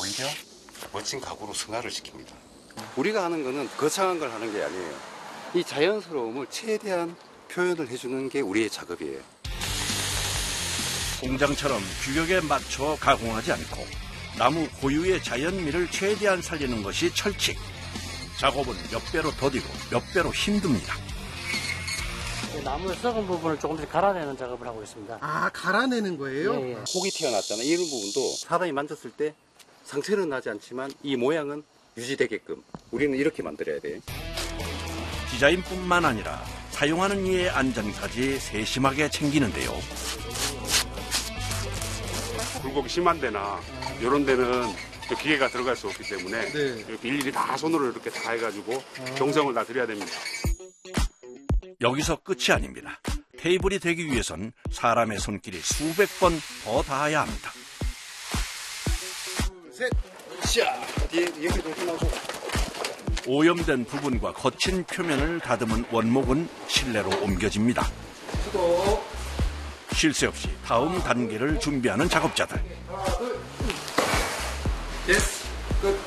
오히려 멋진 가구로 승화를 시킵니다. 우리가 하는 거는 거창한 걸 하는 게 아니에요. 이 자연스러움을 최대한 표현을 해주는 게 우리의 작업이에요. 공장처럼 규격에 맞춰 가공하지 않고 나무 고유의 자연미를 최대한 살리는 것이 철칙. 작업은 몇 배로 더디고 몇 배로 힘듭니다. 나무의 썩은 부분을 조금씩 갈아내는 작업을 하고 있습니다. 아, 갈아내는 거예요? 예, 예. 혹이 튀어났잖아요. 이런 부분도 사람이 만졌을 때 상처는 나지 않지만 이 모양은 유지되게끔 우리는 이렇게 만들어야 돼요. 디자인뿐만 아니라 사용하는 이의 안전까지 세심하게 챙기는데요. 굴곡이 심한 데나 이런 데는 기계가 들어갈 수 없기 때문에 네. 이렇게 일일이 다 손으로 이렇게 다 해가지고 정성을 다 들여야 됩니다. 여기서 끝이 아닙니다. 테이블이 되기 위해선 사람의 손길이 수백 번 더 닿아야 합니다. 셋, 샤, 뒤에 여기 조심하고. 오염된 부분과 거친 표면을 다듬은 원목은 실내로 옮겨집니다. 수고. 쉴 새 없이 다음 단계를 준비하는 작업자들. 하나, 둘, 됐어. 끝.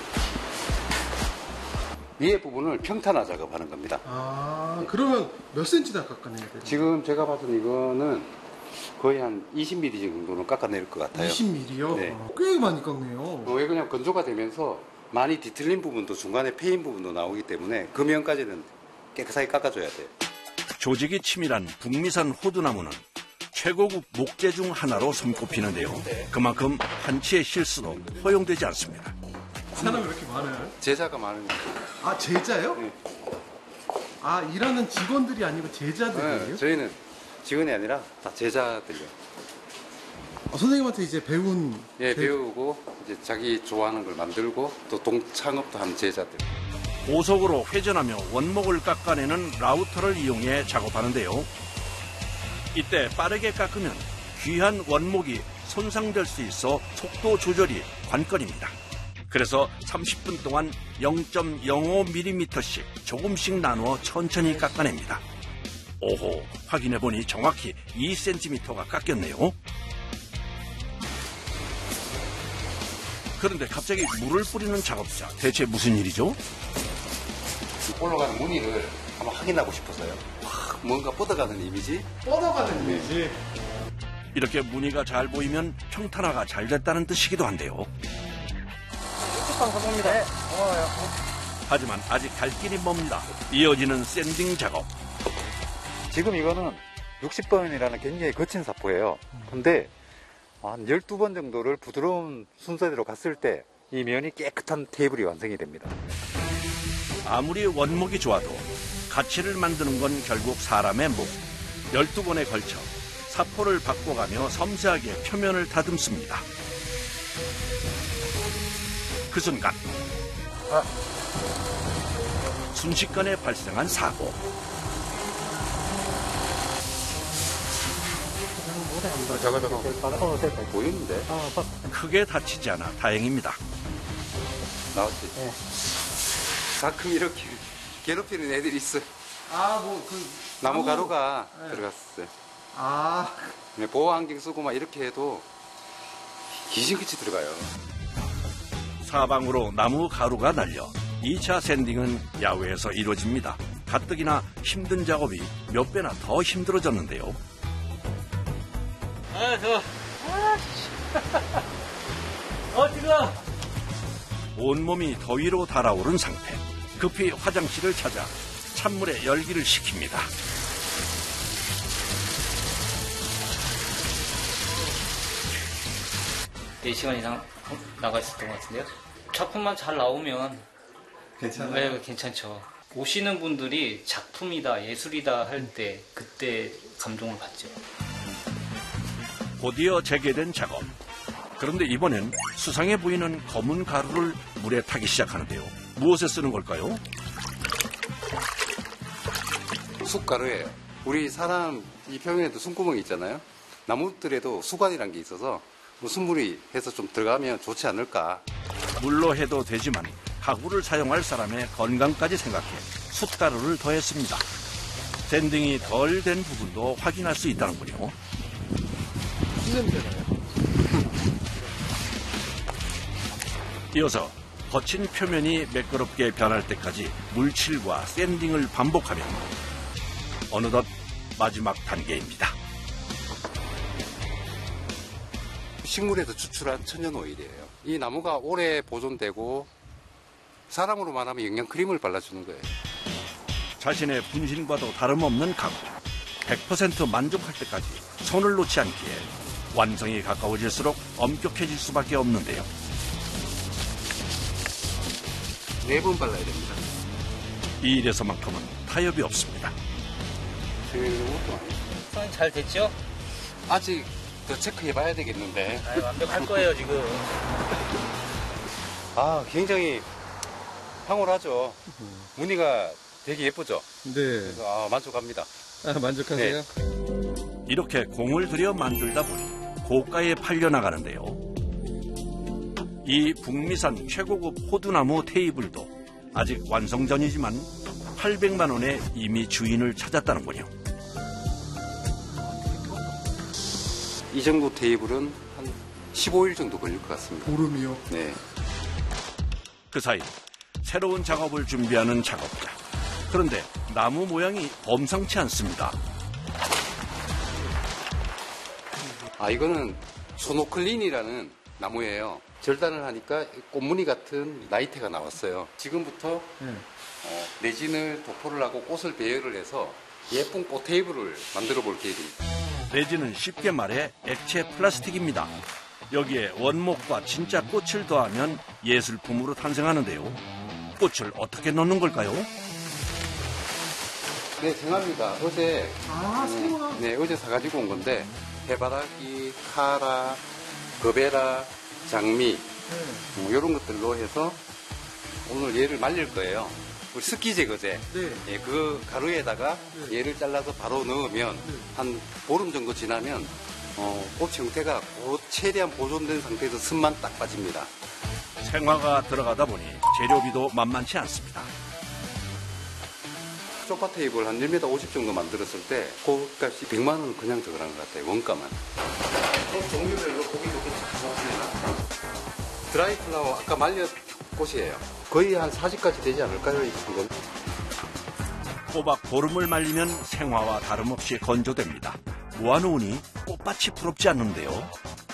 위에 부분을 평탄화 작업하는 겁니다. 아, 그러면 몇 센치나 깎아내야 돼요? 지금 제가 봐서는 이거는 거의 한 20mm 정도는 깎아낼 것 같아요. 20mm요? 네. 꽤 많이 깎네요. 왜 그냥 건조가 되면서 많이 뒤틀린 부분도 중간에 패인 부분도 나오기 때문에 그 면까지는 깨끗하게 깎아줘야 돼요. 조직이 치밀한 북미산 호두나무는 최고급 목재 중 하나로 손꼽히는데요. 그만큼 한치의 실수도 허용되지 않습니다. 사람이 왜 이렇게 많아요? 제자가 많은 아, 제자요? 네. 아, 일하는 직원들이 아니고 제자들이에요? 네, 저희는 직원이 아니라 다 제자들이요. 선생님한테 이제 배운 예, 배우고 이제 자기 좋아하는 걸 만들고 또 동창업도 하는 제자들. 고속으로 회전하며 원목을 깎아내는 라우터를 이용해 작업하는데요. 이때 빠르게 깎으면 귀한 원목이 손상될 수 있어 속도 조절이 관건입니다. 그래서 30분 동안 0.05mm씩 조금씩 나누어 천천히 깎아냅니다. 오호, 확인해보니 정확히 2cm가 깎였네요. 그런데 갑자기 물을 뿌리는 작업자, 대체 무슨 일이죠? 올라가는 무늬를 한번 확인하고 싶어서요. 뭔가 뻗어가는 이미지? 뻗어가는 이미지. 이렇게 무늬가 잘 보이면 평탄화가 잘 됐다는 뜻이기도 한데요. 감사합니다. 네, 고마워요. 하지만 아직 갈 길이 멉니다. 이어지는 샌딩 작업. 지금 이거는 60번이라는 굉장히 거친 사포예요. 근데 한 12번 정도를 부드러운 순서대로 갔을 때 이 면이 깨끗한 테이블이 완성이 됩니다. 아무리 원목이 좋아도 가치를 만드는 건 결국 사람의 목. 12번에 걸쳐 사포를 바꿔가며 섬세하게 표면을 다듬습니다. 그 순간 순식간에 발생한 사고. 잠깐 보이는데? 크게 다치지 않아 다행입니다. 나왔지? 네. 가끔 이렇게 괴롭히는 애들이 있어요. 아, 뭐, 나무 가루가 네. 들어갔어요. 아, 보호 안경 쓰고 막 이렇게 해도 귀신같이 들어가요. 사방으로 나무 가루가 날려 2차 샌딩은 야외에서 이루어집니다. 가뜩이나 힘든 작업이 몇 배나 더 힘들어졌는데요. 아, 지금. 온몸이 더위로 달아오른 상태. 급히 화장실을 찾아 찬물에 열기를 식힙니다. 네 시간 이상 나가 있었던 것 같은데요. 작품만 잘 나오면 괜찮아요? 네, 괜찮죠. 오시는 분들이 작품이다, 예술이다 할 때 그때 감동을 받죠. 곧이어 재개된 작업. 그런데 이번엔 수상해 보이는 검은 가루를 물에 타기 시작하는데요. 무엇에 쓰는 걸까요? 숯가루예요. 우리 사람 이 표면에도 숨구멍이 있잖아요. 나무들에도 수관이라는 게 있어서 순물이 해서 좀 들어가면 좋지 않을까. 물로 해도 되지만 가구를 사용할 사람의 건강까지 생각해 숯가루를 더했습니다. 샌딩이 덜 된 부분도 확인할 수 있다는군요. 이어서 거친 표면이 매끄럽게 변할 때까지 물칠과 샌딩을 반복하면 어느덧 마지막 단계입니다. 식물에서 추출한 천연 오일이에요. 이 나무가 오래 보존되고 사람으로 말하면 영양 크림을 발라주는 거예요. 자신의 분신과도 다름없는 가구. 100% 만족할 때까지 손을 놓지 않기에 완성이 가까워질수록 엄격해질 수밖에 없는데요. 4번 발라야 됩니다. 이 일에서만큼은 타협이 없습니다. 선생님 잘 됐죠? 아직 더 체크해 봐야 되겠는데. 완벽할 거예요 지금. 굉장히 황홀하죠. 무늬가 되게 예쁘죠. 네. 그래서 만족합니다. 만족하세요? 이렇게 공을 들여 만들다 보니 고가에 팔려나가는데요. 이 북미산 최고급 호두나무 테이블도 아직 완성 전이지만 800만 원에 이미 주인을 찾았다는군요. 이 정도 테이블은 한 15일 정도 걸릴 것 같습니다. 보름이요? 네. 그 사이 새로운 작업을 준비하는 작업자. 그런데 나무 모양이 범상치 않습니다. 이거는 소노클린이라는 나무예요. 절단을 하니까 꽃무늬 같은 나이테가 나왔어요. 지금부터 레진을 도포를 하고 꽃을 배열을 해서 예쁜 꽃 테이블을 만들어 볼 계획입니다. 레진은 쉽게 말해 액체 플라스틱입니다. 여기에 원목과 진짜 꽃을 더하면 예술품으로 탄생하는데요. 꽃을 어떻게 넣는 걸까요? 네, 정합니다. 어제 새우나? 네, 어제 사가지고 온 건데 해바라기, 카라, 거베라, 장미 이런 것들로 해서 오늘 얘를 말릴 거예요. 우리 습기 제거제. 네. 예, 그 가루에다가 얘를 잘라서 바로 넣으면 한 보름 정도 지나면 꽃 형태가 최대한 보존된 상태에서 습만 딱 빠집니다. 생화가 들어가다 보니 재료비도 만만치 않습니다. 소파 테이블 한 1m 50 정도 만들었을 때 그값이 100만 원 그냥 들어가는 것 같아요. 원가만. 꽃 종류별로 보기 좋게 좋습니다. 드라이 플라워 아까 말려 꽃이에요. 거의 한 40가지 되지 않을까요? 이 건. 꼬박 보름을 말리면 생화와 다름없이 건조됩니다. 모아놓으니 꽃밭이 부럽지 않는데요.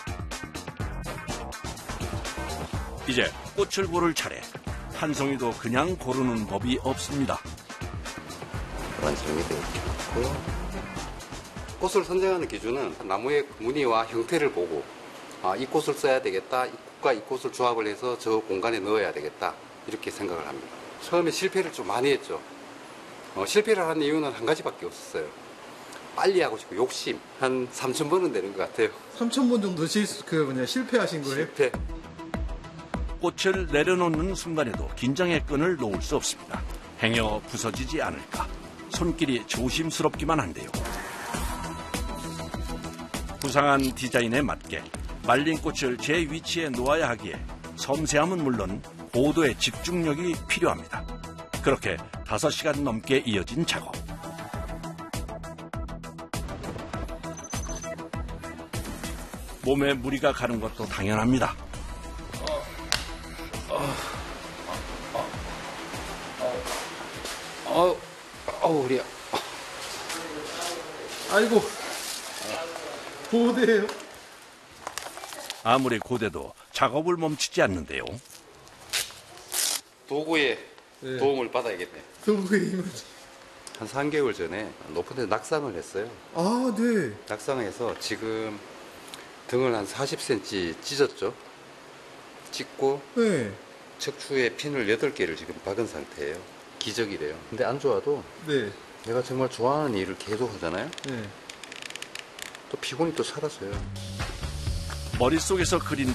이제 꽃을 고를 차례. 한 송이도 그냥 고르는 법이 없습니다. 완성이 되었고요. 꽃을 선정하는 기준은 나무의 무늬와 형태를 보고 이 꽃을 써야 되겠다. 이 꽃과 이 꽃을 조합을 해서 저 공간에 넣어야 되겠다. 이렇게 생각을 합니다. 처음에 실패를 좀 많이 했죠. 실패를 하는 이유는 한 가지밖에 없었어요. 빨리 하고 싶고 욕심. 한 3,000번은 되는 것 같아요. 3,000번 정도 실패하신 거예요? 실패. 꽃을 내려놓는 순간에도 긴장의 끈을 놓을 수 없습니다. 행여 부서지지 않을까. 손길이 조심스럽기만 한데요. 구상한 디자인에 맞게 말린 꽃을 제 위치에 놓아야 하기에 섬세함은 물론 고도의 집중력이 필요합니다. 그렇게 5시간 넘게 이어진 작업. 몸에 무리가 가는 것도 당연합니다. 우리야. 아이고. 고대요. 아무리 고대도 작업을 멈추지 않는데요. 도구의 네. 도움을 받아야겠네. 도구의 힘을. 한 3개월 전에 높은 데 낙상을 했어요. 아, 네. 낙상해서 지금 등을 한 40cm 찢었죠. 찢고 네. 척추에 핀을 8개를 지금 박은 상태예요. 기적이래요. 근데 안 좋아도 네. 내가 정말 좋아하는 일을 계속 하잖아요. 네. 또 피곤이 또 사라져요. 머릿속에서 그린